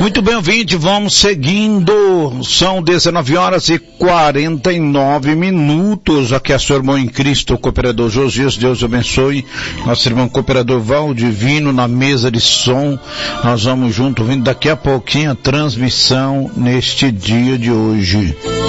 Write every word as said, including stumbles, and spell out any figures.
Muito bem, ouvinte, vamos seguindo. São dezenove horas e quarenta e nove minutos. Aqui é seu irmão em Cristo, o cooperador Josias. Deus abençoe. Nosso irmão cooperador Valdivino na mesa de som. Nós vamos junto, vindo daqui a pouquinho a transmissão neste dia de hoje.